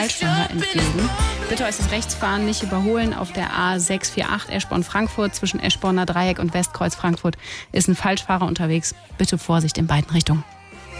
Falschfahrer entgegen. Bitte äußerst Rechtsfahren nicht überholen. Auf der A648 Eschborn-Frankfurt zwischen Eschborner Dreieck und Westkreuz Frankfurt ist ein Falschfahrer unterwegs. Bitte Vorsicht in beiden Richtungen.